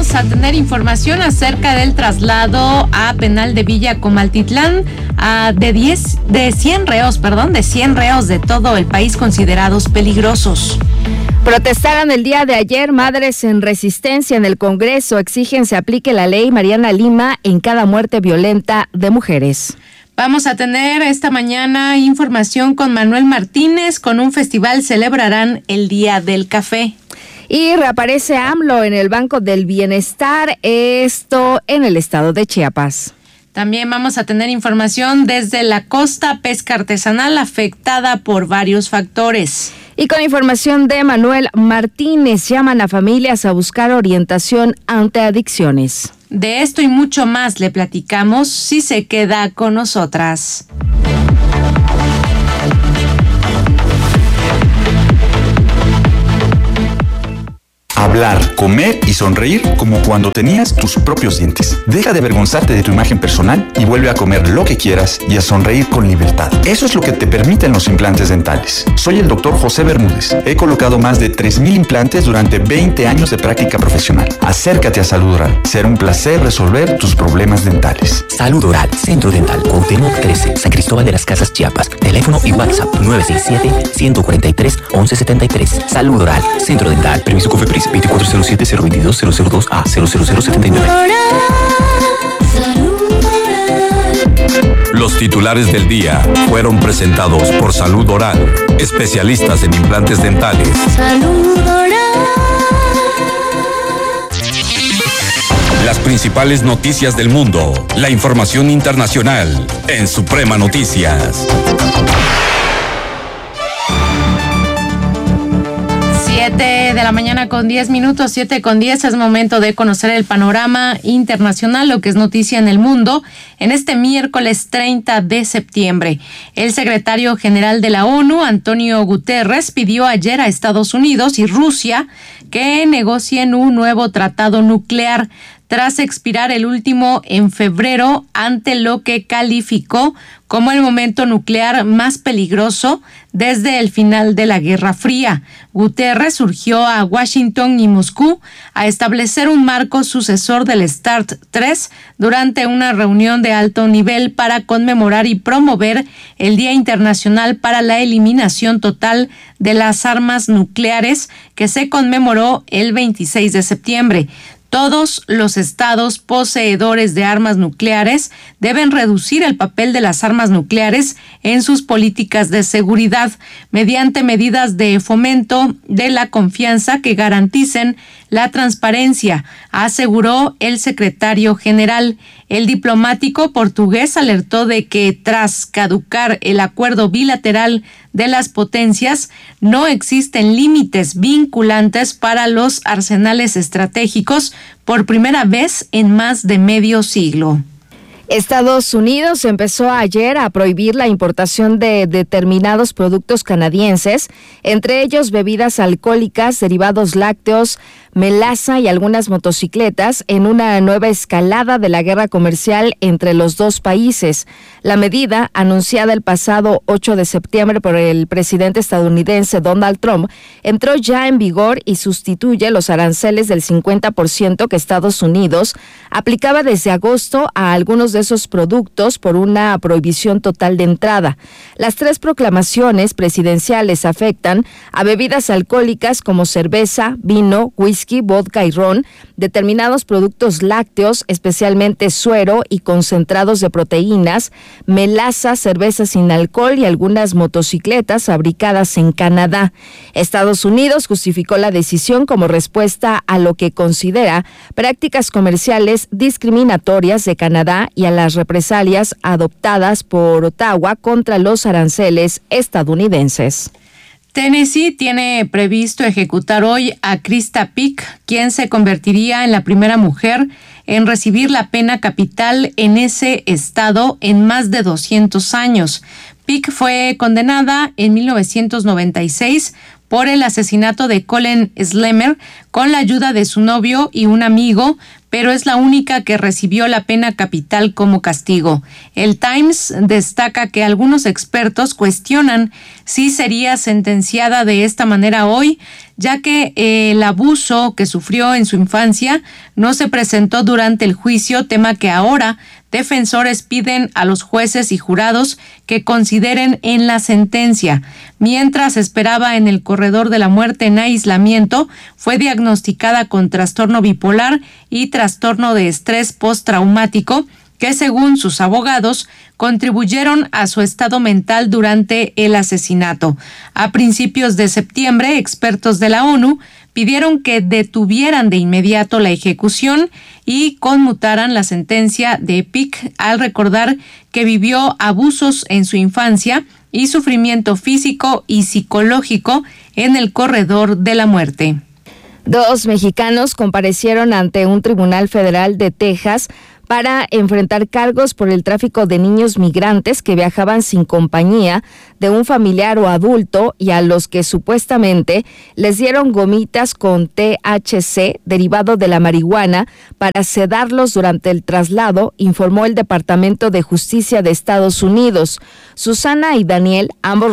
vamos a tener información acerca del traslado a penal de Villa Comaltitlán de 100 reos de todo el país considerados peligrosos. Protestaron el día de ayer madres en resistencia en el Congreso. Exigen se aplique la ley Mariana Lima en cada muerte violenta de mujeres. Vamos a tener esta mañana información con Manuel Martínez. Con un festival celebrarán el Día del Café. Y reaparece AMLO en el Banco del Bienestar, esto en el estado de Chiapas. También vamos a tener información desde la costa, pesca artesanal afectada por varios factores. Y con información de Manuel Martínez, llaman a familias a buscar orientación ante adicciones. De esto y mucho más le platicamos si se queda con nosotras. Hablar, comer y sonreír como cuando tenías tus propios dientes. Deja de avergonzarte de tu imagen personal y vuelve a comer lo que quieras y a sonreír con libertad. Eso es lo que te permiten los implantes dentales. Soy el Dr. José Bermúdez. He colocado más de 3,000 implantes durante 20 años de práctica profesional. Acércate a Salud Oral. Será un placer resolver tus problemas dentales. Salud Oral, Centro Dental, Cuauhtémoc 13, San Cristóbal de las Casas, Chiapas. Teléfono y WhatsApp 967-143-1173. Salud Oral, Centro Dental. Permiso COFEPRIS 2407-022-002A 00079. Los titulares del día fueron presentados por Salud Oral, especialistas en implantes dentales. Salud Oral. Las principales noticias del mundo, la información internacional en Suprema Noticias. 7 de la mañana con 10 minutos, 7:10, es momento de conocer el panorama internacional, lo que es noticia en el mundo, en este miércoles 30 de septiembre. El secretario general de la ONU, Antonio Guterres, pidió ayer a Estados Unidos y Rusia que negocien un nuevo tratado nuclear tras expirar el último en febrero, ante lo que calificó como el momento nuclear más peligroso desde el final de la Guerra Fría. Guterres urgió a Washington y Moscú a establecer un marco sucesor del START 3 durante una reunión de alto nivel para conmemorar y promover el Día Internacional para la Eliminación Total de las Armas Nucleares, que se conmemoró el 26 de septiembre. Todos los estados poseedores de armas nucleares deben reducir el papel de las armas nucleares en sus políticas de seguridad mediante medidas de fomento de la confianza que garanticen la transparencia, aseguró el secretario general. El diplomático portugués alertó de que tras caducar el acuerdo bilateral de las potencias, no existen límites vinculantes para los arsenales estratégicos por primera vez en más de medio siglo. Estados Unidos empezó ayer a prohibir la importación de determinados productos canadienses, entre ellos bebidas alcohólicas, derivados lácteos, melaza y algunas motocicletas, en una nueva escalada de la guerra comercial entre los dos países. La medida, anunciada el pasado 8 de septiembre por el presidente estadounidense Donald Trump, entró ya en vigor y sustituye los aranceles del 50% que Estados Unidos aplicaba desde agosto a algunos de esos productos por una prohibición total de entrada. Las 3 proclamaciones presidenciales afectan a bebidas alcohólicas como cerveza, vino, whisky, vodka y ron, determinados productos lácteos, especialmente suero y concentrados de proteínas, melaza, cerveza sin alcohol y algunas motocicletas fabricadas en Canadá. Estados Unidos justificó la decisión como respuesta a lo que considera prácticas comerciales discriminatorias de Canadá y a las represalias adoptadas por Ottawa contra los aranceles estadounidenses. Tennessee tiene previsto ejecutar hoy a Krista Pick, quien se convertiría en la primera mujer en recibir la pena capital en ese estado en más de 200 años. Pick fue condenada en 1996 por el asesinato de Colin Slemmer con la ayuda de su novio y un amigo, pero es la única que recibió la pena capital como castigo. El Times destaca que algunos expertos cuestionan si sería sentenciada de esta manera hoy, ya que el abuso que sufrió en su infancia no se presentó durante el juicio, tema que ahora defensores piden a los jueces y jurados que consideren en la sentencia. Mientras esperaba en el corredor de la muerte en aislamiento, fue diagnosticada con trastorno bipolar y trastorno de estrés postraumático, que según sus abogados contribuyeron a su estado mental durante el asesinato. A principios de septiembre, expertos de la ONU pidieron que detuvieran de inmediato la ejecución y conmutaran la sentencia de Pick al recordar que vivió abusos en su infancia y sufrimiento físico y psicológico en el corredor de la muerte. 2 mexicanos comparecieron ante un tribunal federal de Texas para enfrentar cargos por el tráfico de niños migrantes que viajaban sin compañía de un familiar o adulto y a los que supuestamente les dieron gomitas con THC derivado de la marihuana para sedarlos durante el traslado, informó el Departamento de Justicia de Estados Unidos. Susana y Daniel, ambos